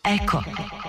Eko.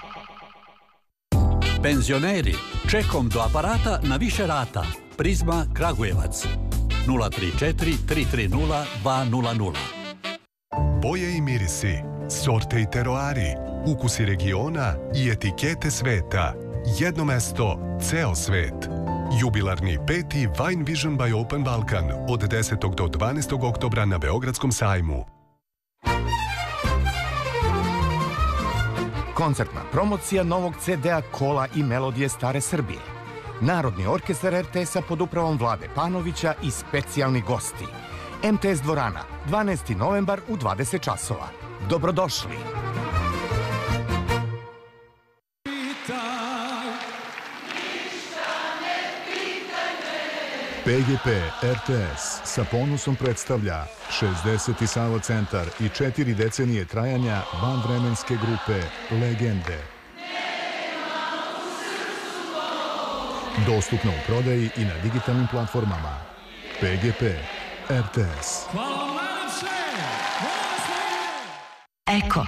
Penzioneri, čekom do aparata na više rata. Prizma Kragujevac 034 330 200. Boje i mirisi, sorte i teroari, ukusi regiona i etikete sveta. Jedno mesto, ceo svet. Jubilarni 5. Wine Vision by Open Balkan od 10. do 12. oktobra na Beogradskom sajmu. Koncertna promocija novog CD-a Kola i melodije Stare Srbije. Narodni orkestar RTS-a pod upravom Vlade Panovića i specijalni gosti. MTS dvorana, 12. novembar u 20 časova. Dobrodošli! PGP RTS sa ponosom predstavlja 60. Savo centar i 4 decenije trajanja vanvremenske grupe Legende. Dostupno u prodaji i na digitalnim platformama. PGP RTS. Eko.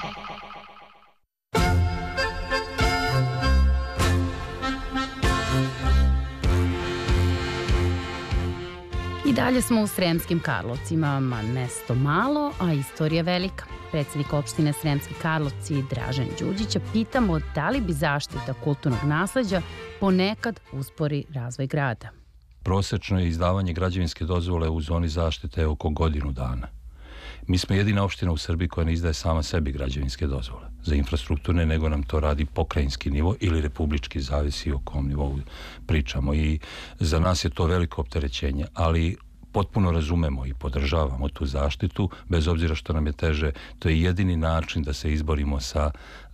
I dalje smo u Sremskim Karlovcima, mesto malo, a istorija velika. Predsjednik opštine Sremski Karlovci Dražen Đuđića pitamo da li bi zaštita kulturnog nasleđa ponekad uspori razvoj grada. Prosečno je izdavanje građevinske dozvole u zoni zaštite oko godinu dana. Mi smo jedina opština u Srbiji koja ne izdaje sama sebi građevinske dozvole za infrastrukturne, nego nam to radi pokrajinski nivo ili republički, zavisi o kom nivou pričamo. I za nas je to veliko opterećenje, ali potpuno razumemo i podržavamo tu zaštitu, bez obzira što nam je teže. To je jedini način da se izborimo sa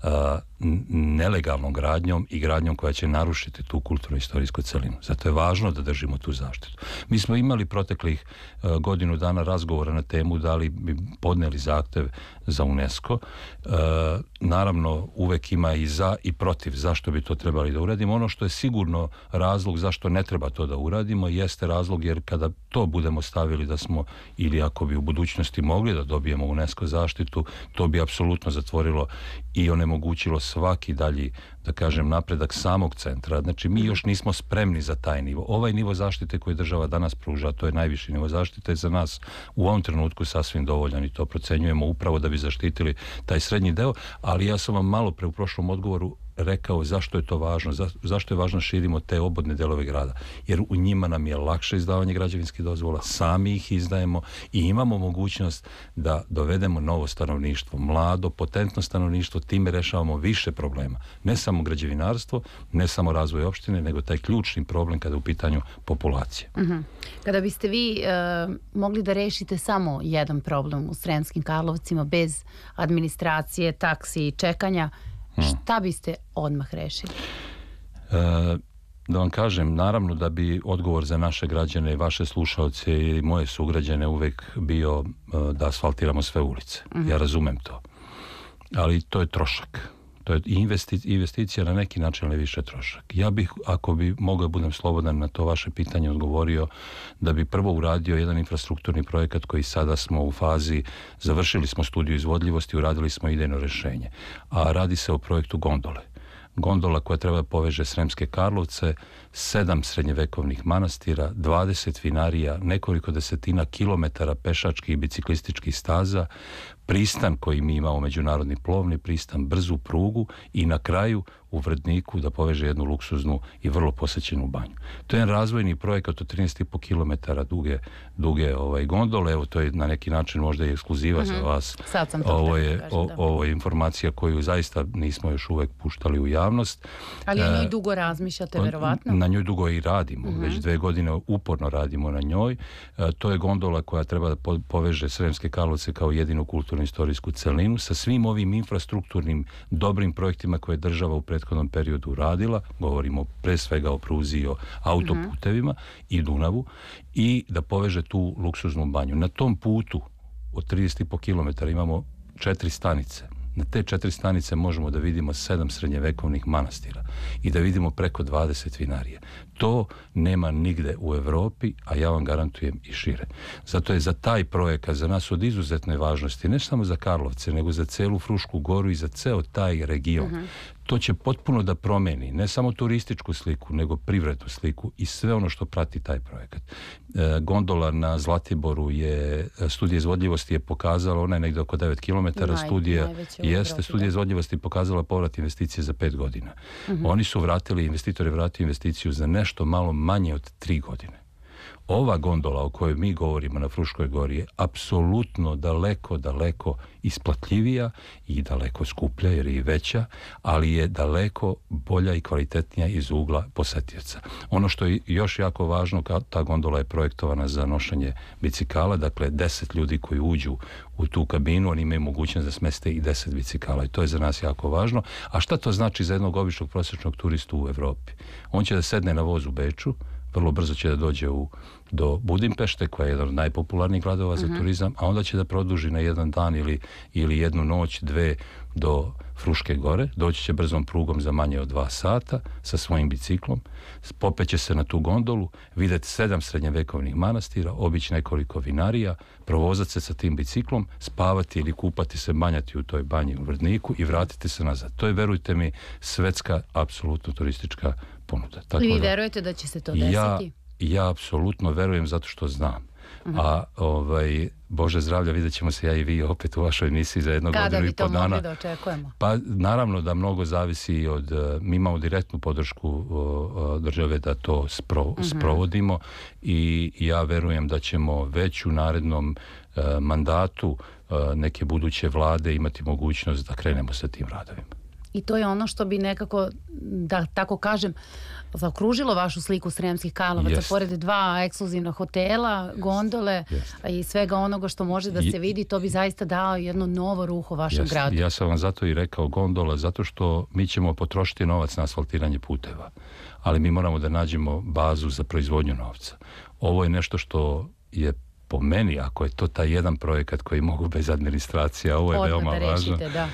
nelegalnom gradnjom i gradnjom koja će narušiti tu kulturno-istorijsku celinu. Zato je važno da držimo tu zaštitu. Mi smo imali proteklih godinu dana razgovora na temu da li bi podneli zahtev za UNESCO. Naravno, uvek ima i za i protiv zašto bi to trebali da uradimo. Ono što je sigurno razlog zašto ne treba to da uradimo jeste razlog jer kada to budemo stavili da smo, ili ako bi u budućnosti mogli da dobijemo UNESCO zaštitu, to bi apsolutno zatvorilo i onemogućilo svaki dalji, da kažem, napredak samog centra. Znači, mi još nismo spremni za taj nivo. Ovaj nivo zaštite koji država danas pruža, to je najviši nivo zaštite, za nas u ovom trenutku sasvim dovoljan i to procenjujemo upravo da bi zaštitili taj srednji deo, ali ja sam vam malo pre u prošlom odgovoru rekao zašto je to važno, zašto je važno širimo te obodne delove grada, jer u njima nam je lakše izdavanje građevinskih dozvola, sami ih izdajemo i imamo mogućnost da dovedemo novo stanovništvo, mlado, potentno stanovništvo, time rešavamo više problema, ne samo građevinarstvo, ne samo razvoj opštine, nego taj ključni problem kada je u pitanju populacije. Kada biste vi mogli da rešite samo jedan problem u Sremskim Karlovcima bez administracije, taksi i čekanja, šta biste odmah rešili? Da vam kažem, naravno da bi odgovor za naše građane, vaše slušaoce i moje sugrađane uvek bio da asfaltiramo sve ulice. Ja razumem to. Ali to je trošak. To je investicija na neki način, ali više trošak. Ja bih, ako bi mogao budem slobodan na to vaše pitanje, odgovorio da bi prvo uradio jedan infrastrukturni projekat koji sada smo u fazi, završili smo studiju izvodljivosti, uradili smo idejno rešenje. A radi se o projektu gondole. Gondola koja treba poveže Sremske Karlovce, 7 srednjevekovnih manastira, 20 vinarija, nekoliko desetina kilometara pešačkih i biciklističkih staza, pristan koji mi imamo, međunarodni plovni pristan, brzu prugu i na kraju u Vrdniku da poveže jednu luksuznu i vrlo posećenu banju. To je jedan razvojni projekat od 13,5 km duge gondole. Evo, to je na neki način možda i ekskluziva za vas. Sad sam to ovo je informacija koju zaista nismo još uvek puštali u javnost. Ali o njoj dugo razmišljate, verovatno? Na njoj dugo i radimo. Već 2 godine uporno radimo na njoj. To je gondola koja treba da poveže Sremske Karlovce kao jedinu kulturno-istorijsku celinu sa svim ovim infrastrukturnim dobrim projektima koje je država u prethodnom periodu uradila. Govorimo pre svega o pruzi i o autoputevima i Dunavu, i da poveže tu luksuznu banju. Na tom putu od 30,5 km imamo 4 stanice. Na te 4 stanice možemo da vidimo 7 srednjevekovnih manastira i da vidimo preko 20 vinarija. To nema nigde u Evropi, a ja vam garantujem i šire. Zato je za taj projekat za nas od izuzetne važnosti, ne samo za Karlovce, nego za celu Frušku goru i za ceo taj region. To će potpuno da promeni ne samo turističku sliku, nego privrednu sliku i sve ono što prati taj projekat. Gondola na Zlatiboru studija izvodljivosti je pokazala, ona je negde oko 9 km, studija izvodljivosti pokazala povrat investicije za 5 godina. Oni su investitor je vratio investiciju za nešto malo manje od 3 godine. Ova gondola o kojoj mi govorimo na Fruškoj gori je apsolutno daleko isplatljivija i daleko skuplja jer je i veća, ali je daleko bolja i kvalitetnija iz ugla posetioca. Ono što je još jako važno, ta gondola je projektovana za nošenje bicikala, dakle 10 ljudi koji uđu u tu kabinu, oni imaju mogućnost da smeste i 10 bicikala i to je za nas jako važno. A šta to znači za jednog običnog prosječnog turistu u Evropi? On će da sedne na voz u Beču, vrlo brzo će da dođe do Budimpešte, koja je jedan od najpopularnijih gradova za turizam, a onda će da produži na jedan dan ili jednu noć, 2 do Fruške gore, doći će brzom prugom za manje od 2 sata sa svojim biciklom, popeće se na tu gondolu, vidjeti 7 srednjevekovnih manastira, obići nekoliko vinarija, provozati se sa tim biciklom, spavati ili kupati se, banjati u toj banji u Vrdniku i vratiti se nazad. To je, verujte mi, svetska, apsolutno turistička ponuda. I vi verujete da će se to desiti? Ja apsolutno verujem zato što znam. A Bože zdravlja, vidjet ćemo se ja i vi opet u vašoj emisiji za jednog godinu i po dana. Kada bi to mogli da očekujemo? Pa naravno da mnogo zavisi od, mi imamo direktnu podršku države da to sprovodimo i ja verujem da ćemo već u narednom mandatu neke buduće vlade imati mogućnost da krenemo sa tim radovima. I to je ono što bi nekako, da tako kažem, zaokružilo vašu sliku Sremskih Karlovaca, pored 2 ekskluzivna hotela, gondole i svega onoga što može da se vidi, to bi zaista dao jedno novo ruho vašem gradu. Ja sam vam zato i rekao gondola, zato što mi ćemo potrošiti novac na asfaltiranje puteva, ali mi moramo da nađemo bazu za proizvodnju novca. Ovo je nešto što je po meni, ako je to taj jedan projekat koji mogu bez administracije, ovo je veoma važno.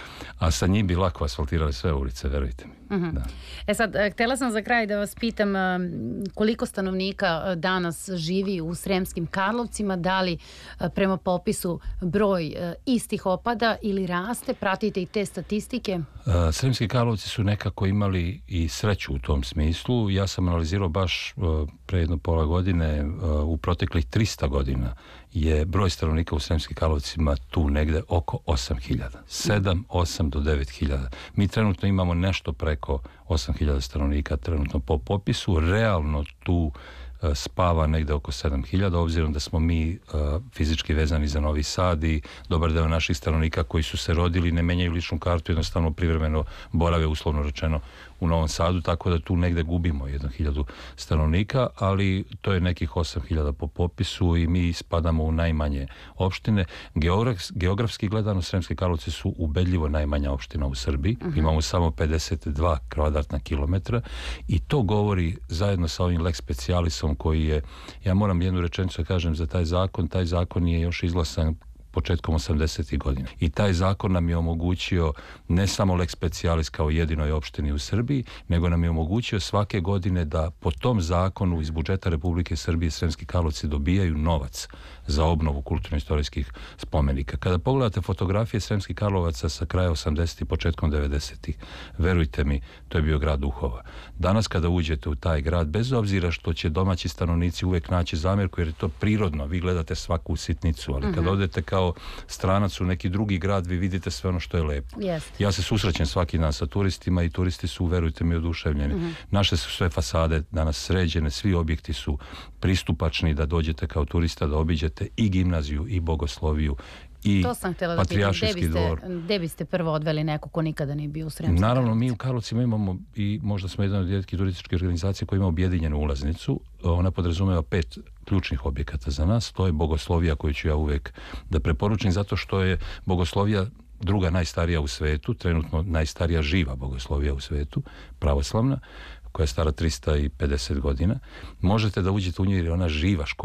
A sa njim bi lako asfaltirali sve ulice, verujte mi. Sad, htjela sam za kraj da vas pitam koliko stanovnika danas živi u Sremskim Karlovcima, da li prema popisu broj istih opada ili raste, pratite i te statistike? Sremski Karlovci su nekako imali i sreću u tom smislu. Ja sam analizirao baš pre jedno pola godine, u proteklih 300 godina je broj stanovnika u Sremskim Karlovcima tu negde oko 8.000. 7, 8 do 9.000. Mi trenutno imamo nešto preko 8.000 stanovnika trenutno po popisu. Realno tu spava negde oko 7.000, obzirom da smo mi fizički vezani za Novi Sad i dobar deo naših stanovnika koji su se rodili ne menjaju ličnu kartu, jednostavno privremeno borave, uslovno rečeno, u Novom Sadu, tako da tu negde gubimo 1.000 stanovnika, ali to je nekih 8.000 po popisu i mi spadamo u najmanje opštine. Geografski gledano, Sremske Karlovci su ubedljivo najmanja opština u Srbiji. Imamo samo 52 kvadratna kilometra i to govori zajedno sa ovim lex specialisom koji je, ja moram jednu rečenicu da kažem za taj zakon je još izglasan početkom 80. godina. I taj zakon nam je omogućio ne samo lex specialis kao jedinoj opštini u Srbiji, nego nam je omogućio svake godine da po tom zakonu iz budžeta Republike Srbije Sremski Karlovci dobijaju novac za obnovu kulturno-istorijskih spomenika. Kada pogledate fotografije Sremskih Karlovaca sa kraja 80. i početkom 90. verujte mi, to je bio grad duhova. Danas kada uđete u taj grad, bez obzira što će domaći stanovnici uvek naći zamjerku, jer je to prirodno, vi gledate svaku sitnicu, ali kada odete kao stranac u neki drugi grad, vi vidite sve ono što je lepo. Ja se susrećem svaki dan sa turistima i turisti su, verujte mi, oduševljeni. Naše su sve fasade danas sređene, svi objekti su pristupačni da dođete kao turista, da obiđete i gimnaziju, i bogosloviju, i to sam htjela da pitam, gde biste prvo odveli neko ko nikada nije bio u Sremskim Karlovcima? Naravno, mi u Karlovcima imamo i možda smo jedan od rijetkih turističkih organizacija koja ima objedinjenu ulaznicu. Ona podrazumeva 5 ključnih objekata za nas. To je bogoslovija koju ću ja uvek da preporučim, zato što je bogoslovija druga najstarija u svetu, trenutno najstarija živa bogoslovija u svetu, pravoslavna, koja je stara 350 godina. Možete da uđete u nju jer je ona živa škola.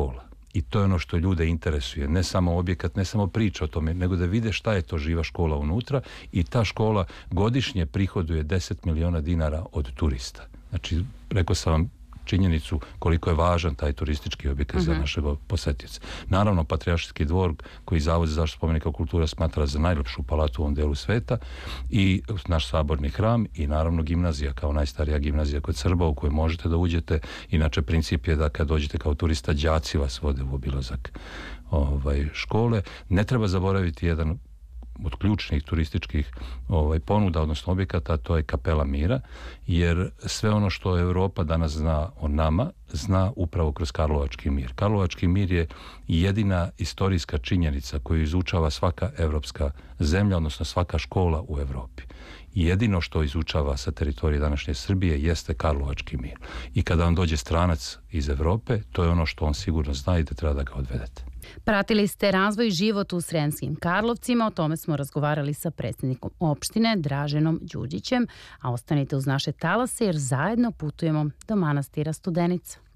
I to je ono što ljude interesuje. Ne samo objekat, ne samo priča o tome, nego da vide šta je to živa škola unutra i ta škola godišnje prihoduje 10 miliona dinara od turista. Znači, rekao sam vam činjenicu koliko je važan taj turistički objekat za našeg posetioca. Naravno, Patrijaršijski dvor, koji Zavod za zaštitu spomenika kulture smatra za najlepšu palatu u ovom delu sveta, i naš saborni hram, i naravno gimnazija kao najstarija gimnazija kod Srba u kojoj možete da uđete. Inače, princip je da kad dođete kao turista, đaci vas vode u obilazak škole. Ne treba zaboraviti jedan od ključnih turističkih ponuda, odnosno objekata, to je Kapela mira, jer sve ono što Europa danas zna o nama, zna upravo kroz Karlovački mir. Karlovački mir je jedina istorijska činjenica koju izučava svaka evropska zemlja, odnosno svaka škola u Evropi. I jedino što izučava sa teritorije današnje Srbije jeste Karlovački mir. I kada vam dođe stranac iz Evrope, to je ono što on sigurno zna i da treba da ga odvedete. Pratili ste razvoj i život u Sremskim Karlovcima, o tome smo razgovarali sa predsjednikom opštine Draženom Đuđićem, a ostanite uz naše talase jer zajedno putujemo do manastira Studenica.